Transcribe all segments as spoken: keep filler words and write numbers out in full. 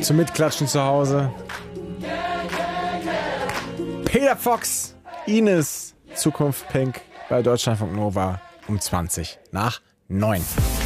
zum Mitklatschen zu Hause. Peter Fox, Ines, Zukunft Pink bei Deutschlandfunk Nova um zwanzig nach neun.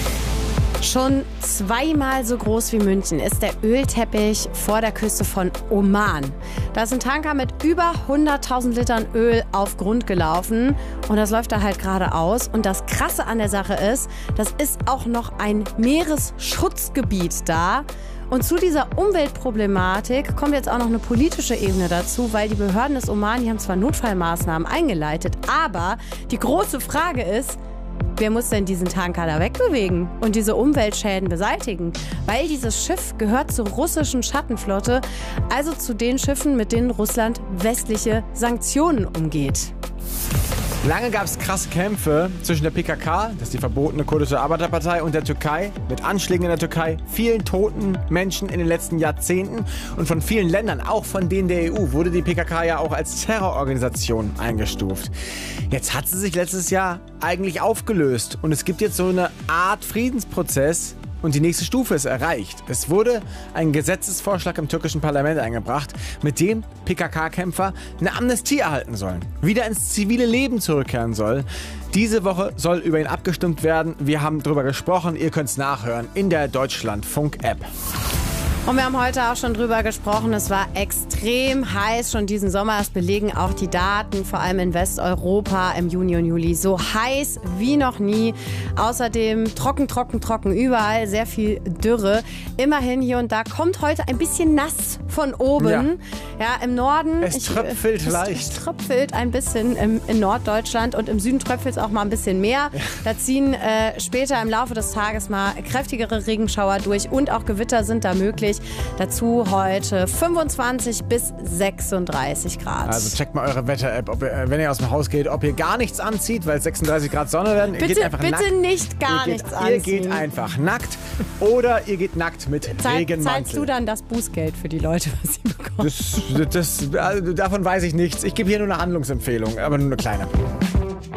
Schon zweimal so groß wie München ist der Ölteppich vor der Küste von Oman. Da ist ein Tanker mit über hunderttausend Litern Öl auf Grund gelaufen und das läuft da halt gerade aus. Und das Krasse an der Sache ist, das ist auch noch ein Meeresschutzgebiet da. Und zu dieser Umweltproblematik kommt jetzt auch noch eine politische Ebene dazu, weil die Behörden des Oman, die haben zwar Notfallmaßnahmen eingeleitet, aber die große Frage ist, wer muss denn diesen Tanker da wegbewegen und diese Umweltschäden beseitigen? Weil dieses Schiff gehört zur russischen Schattenflotte, also zu den Schiffen, mit denen Russland westliche Sanktionen umgeht. Lange gab es krasse Kämpfe zwischen der P K K, das ist die verbotene kurdische Arbeiterpartei, und der Türkei, mit Anschlägen in der Türkei, vielen toten Menschen in den letzten Jahrzehnten. Und von vielen Ländern, auch von denen der E U, wurde die P K K ja auch als Terrororganisation eingestuft. Jetzt hat sie sich letztes Jahr eigentlich aufgelöst und es gibt jetzt so eine Art Friedensprozess. Und die nächste Stufe ist erreicht. Es wurde ein Gesetzesvorschlag im türkischen Parlament eingebracht, mit dem P K K-Kämpfer eine Amnestie erhalten sollen, wieder ins zivile Leben zurückkehren sollen. Diese Woche soll über ihn abgestimmt werden. Wir haben darüber gesprochen. Ihr könnt es nachhören in der Deutschlandfunk-App. Und wir haben heute auch schon drüber gesprochen, es war extrem heiß schon diesen Sommer. Das belegen auch die Daten, vor allem in Westeuropa im Juni und Juli. So heiß wie noch nie. Außerdem trocken, trocken, trocken überall, sehr viel Dürre. Immerhin hier und da kommt heute ein bisschen nass von oben. Ja, ja im Norden. Es tröpfelt ich, leicht. Es tröpfelt ein bisschen im, in Norddeutschland und im Süden tröpfelt es auch mal ein bisschen mehr. Ja. Da ziehen äh, später im Laufe des Tages mal kräftigere Regenschauer durch und auch Gewitter sind da möglich. Dazu heute fünfundzwanzig bis sechsunddreißig Grad. Also checkt mal eure Wetter-App, ob ihr, wenn ihr aus dem Haus geht, ob ihr gar nichts anzieht, weil es sechsunddreißig Grad Sonne werden. Ihr bitte geht einfach bitte nackt. nicht gar ihr nichts geht, anziehen. Ihr geht einfach nackt oder ihr geht nackt mit Zahl, Regenmantel. Zahlst du dann das Bußgeld für die Leute, was sie bekommen? Das, das, also davon weiß ich nichts. Ich gebe hier nur eine Handlungsempfehlung, aber nur eine kleine.